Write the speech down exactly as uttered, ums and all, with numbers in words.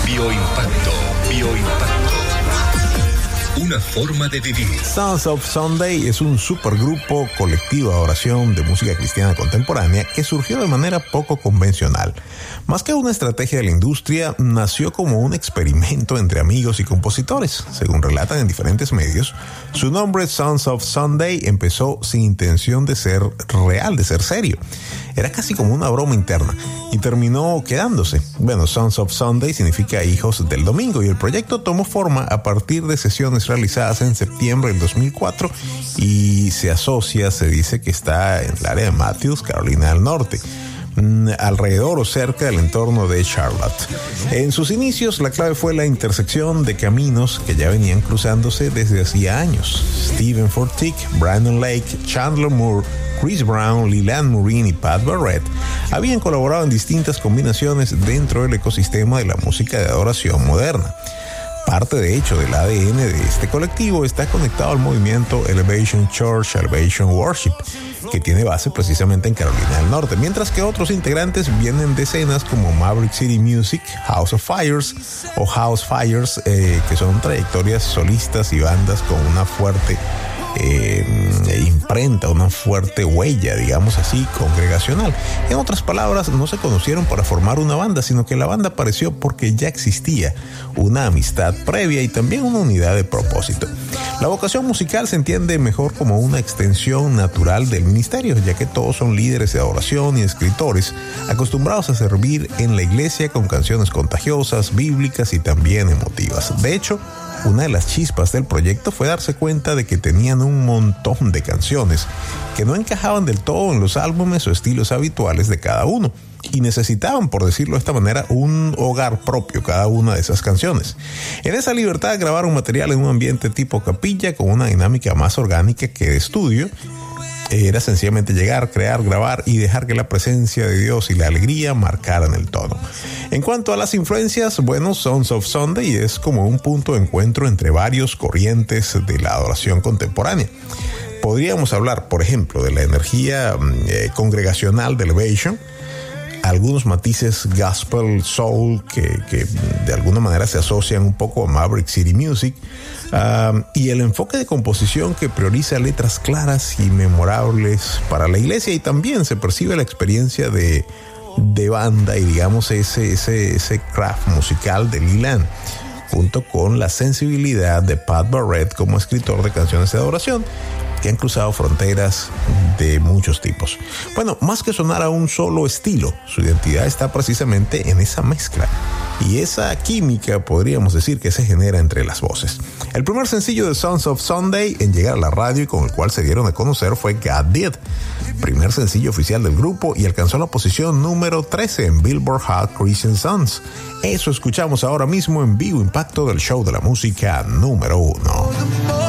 Bioimpacto, bioimpacto. Una forma de vivir. Sons of Sunday es un supergrupo colectivo de adoración de música cristiana contemporánea que surgió de manera poco convencional. Más que una estrategia de la industria, nació como un experimento entre amigos y compositores. Según relatan en diferentes medios, su nombre Sons of Sunday empezó sin intención de ser real, de ser serio. Era casi como una broma interna y terminó quedándose. Bueno, Sons of Sunday significa hijos del domingo y el proyecto tomó forma a partir de sesiones realizadas en septiembre del dos mil cuatro y se asocia, se dice que está en el área de Matthews, Carolina del Norte, alrededor o cerca del entorno de Charlotte. En sus inicios, la clave fue la intersección de caminos que ya venían cruzándose desde hacía años. Stephen Furtick, Brandon Lake, Chandler Moore, Chris Brown, Leland Murrin y Pat Barrett habían colaborado en distintas combinaciones dentro del ecosistema de la música de adoración moderna. Parte, de hecho, del A D N de este colectivo está conectado al movimiento Elevation Church, Elevation Worship, que tiene base precisamente en Carolina del Norte, mientras que otros integrantes vienen de escenas como Maverick City Music, House of Fires o House Fires, eh, que son trayectorias solistas y bandas con una fuerte Eh, imprenta, una fuerte huella, digamos así, congregacional. En otras palabras, no se conocieron para formar una banda, sino que la banda apareció porque ya existía una amistad previa y también una unidad de propósito. La vocación musical se entiende mejor como una extensión natural del ministerio, ya que todos son líderes de adoración y escritores acostumbrados a servir en la iglesia con canciones contagiosas, bíblicas y también emotivas. De hecho, una de las chispas del proyecto fue darse cuenta de que tenían un montón de canciones que no encajaban del todo en los álbumes o estilos habituales de cada uno y necesitaban, por decirlo de esta manera, un hogar propio cada una de esas canciones. En esa libertad grabaron material en un ambiente tipo capilla con una dinámica más orgánica que de estudio. Era sencillamente llegar, crear, grabar y dejar que la presencia de Dios y la alegría marcaran el tono. En cuanto a las influencias, bueno, Sons of Sunday es como un punto de encuentro entre varios corrientes de la adoración contemporánea. Podríamos hablar, por ejemplo, de la energía eh, congregacional de Elevation, algunos matices gospel, soul, que, que de alguna manera se asocian un poco a Maverick City Music, uh, y el enfoque de composición que prioriza letras claras y memorables para la iglesia, y también se percibe la experiencia de, de banda y digamos ese, ese, ese craft musical de Leland, junto con la sensibilidad de Pat Barrett como escritor de canciones de adoración, que han cruzado fronteras de muchos tipos. Bueno, más que sonar a un solo estilo, su identidad está precisamente en esa mezcla y esa química, podríamos decir, que se genera entre las voces. El primer sencillo de Sons of Sunday en llegar a la radio y con el cual se dieron a conocer fue God Did, primer sencillo oficial del grupo, y alcanzó la posición número trece en Billboard Hot Christian Songs. Eso escuchamos ahora mismo en Vivo Impacto del show de la música número uno.